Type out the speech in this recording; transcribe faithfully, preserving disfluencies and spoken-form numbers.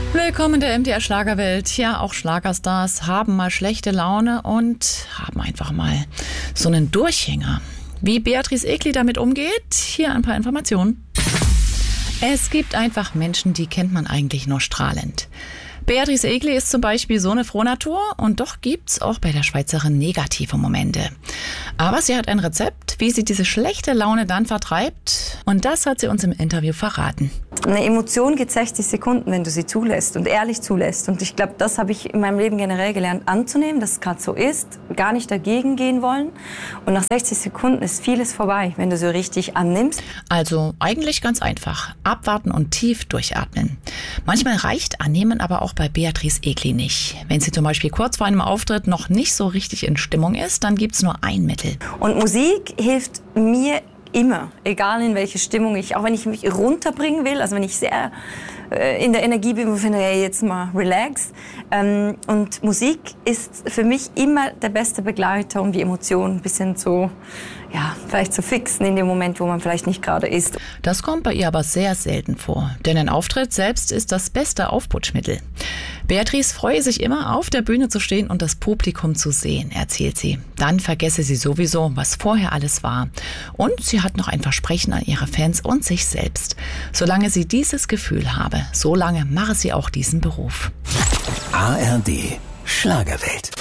Willkommen in der M D R Schlagerwelt. Ja, auch Schlagerstars haben mal schlechte Laune und haben einfach mal so einen Durchhänger. Wie Beatrice Egli damit umgeht, hier ein paar Informationen. Es gibt einfach Menschen, die kennt man eigentlich nur strahlend. Beatrice Egli ist zum Beispiel so eine Frohnatur und doch gibt's auch bei der Schweizerin negative Momente. Aber sie hat ein Rezept, wie sie diese schlechte Laune dann vertreibt, und das hat sie uns im Interview verraten. Eine Emotion geht sechzig Sekunden, wenn du sie zulässt und ehrlich zulässt. Und ich glaube, das habe ich in meinem Leben generell gelernt anzunehmen, dass es gerade so ist, gar nicht dagegen gehen wollen. Und nach sechzig Sekunden ist vieles vorbei, wenn du so richtig annimmst. Also eigentlich ganz einfach. Abwarten und tief durchatmen. Manchmal reicht Annehmen aber auch bei Beatrice Egli nicht. Wenn sie zum Beispiel kurz vor einem Auftritt noch nicht so richtig in Stimmung ist, dann gibt's nur ein Mittel. Und Musik hilft mir immer, egal in welche Stimmung ich, auch wenn ich mich runterbringen will, also wenn ich sehr äh, in der Energie bin, wo ich finde, hey, jetzt mal relax. Ähm, und Musik ist für mich immer der beste Begleiter, um die Emotionen ein bisschen zu, ja, vielleicht zu fixen in dem Moment, wo man vielleicht nicht gerade ist. Das kommt bei ihr aber sehr selten vor, denn ein Auftritt selbst ist das beste Aufputschmittel. Beatrice freue sich immer, auf der Bühne zu stehen und das Publikum zu sehen, erzählt sie. Dann vergesse sie sowieso, was vorher alles war. Und sie hat noch ein Versprechen an ihre Fans und sich selbst. Solange sie dieses Gefühl habe, solange mache sie auch diesen Beruf. A R D Schlagerwelt.